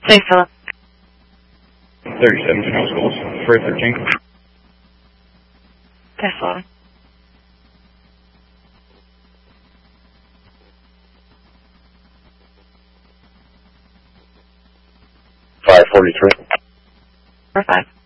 Thanks, Philip. 37 Chanel Schools, for 13. Tesla. 543. 45.